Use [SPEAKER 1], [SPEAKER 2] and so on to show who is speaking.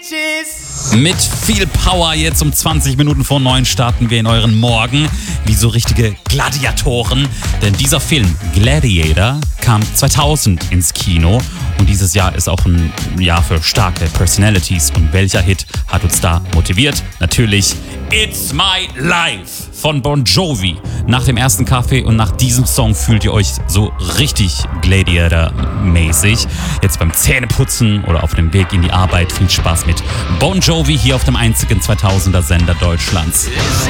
[SPEAKER 1] Bitches. Mit viel Power jetzt um 20 Minuten vor 9 starten wir in euren Morgen wie so richtige Gladiatoren. Denn dieser Film Gladiator kam 2000 ins Kino und dieses Jahr ist auch ein Jahr für starke Personalities. Und welcher Hit hat uns da motiviert? Natürlich It's My Life von Bon Jovi. Nach dem ersten Kaffee und nach diesem Song fühlt ihr euch so richtig Gladiator-mäßig. Jetzt beim Zähneputzen oder auf dem Weg in die Arbeit. Viel Spaß mit Bon Jovi hier auf dem einzigen 2000er Sender Deutschlands.